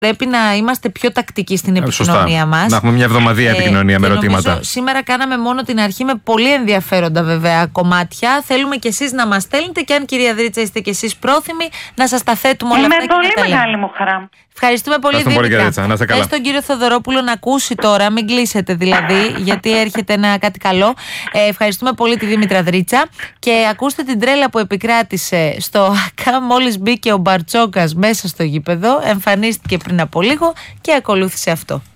πρέπει να είμαστε πιο τακτικοί στην επικοινωνία μας. Να έχουμε μια εβδομαδία επικοινωνία με ερωτήματα. Σήμερα κάναμε μόνο την αρχή με πολύ ενδιαφέροντα βέβαια κομμάτια. Θέλουμε κι εσείς να μας στέλνετε και αν κυρία Δρίτσα είστε κι εσείς πρόθυμοι να σας τα θέτουμε όλα αυτά. Με πολύ μεγάλη μου χαρά. Ευχαριστούμε πολύ, Δήμητρα. Πες τον κύριο Θοδωρόπουλο να ακούσει τώρα, μην κλείσετε δηλαδή, γιατί έρχεται κάτι καλό. Ευχαριστούμε πολύ τη Δήμητρα Δρίτσα και ακούστε την τρέλα που επικράτησε στο ΑΚΑ μόλις μπήκε ο Μπαρτσόκας μέσα στο γήπεδο, εμφανίστηκε πριν από λίγο και ακολούθησε αυτό.